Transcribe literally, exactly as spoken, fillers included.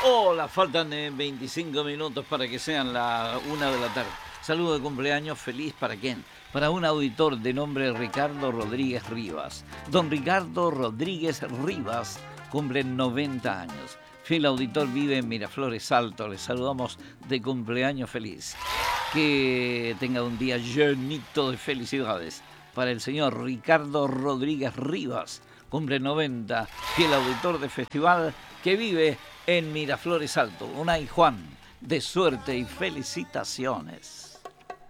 Hola, faltan eh, veinticinco minutos para que sean la una de la tarde. Saludo de cumpleaños feliz para quién? Para un auditor de nombre Ricardo Rodríguez Rivas. Don Ricardo Rodríguez Rivas cumple noventa años. Fiel auditor, vive en Miraflores Alto. Le saludamos de cumpleaños feliz. Que tenga un día llenito de felicidades. Para el señor Ricardo Rodríguez Rivas, cumple noventa, fiel auditor de festival que vive en Miraflores Alto. Unai Juan, de suerte y felicitaciones.